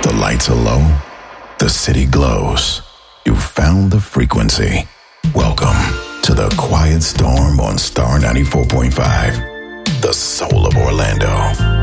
The lights are low. The city glows. You found the frequency. Welcome to the Quiet Storm on Star 94.5, the soul of Orlando.